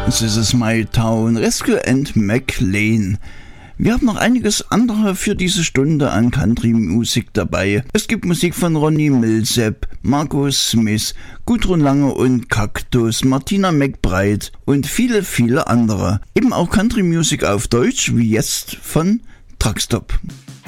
This is my town, Rescue and McLean. Wir haben noch einiges andere für diese Stunde an Country-Musik dabei. Es gibt Musik von Ronnie Milsap, Marco Smith, Gudrun Lange und Cactus, Martina McBride und viele, viele andere. Eben auch Country-Musik auf Deutsch, wie jetzt von Truckstop.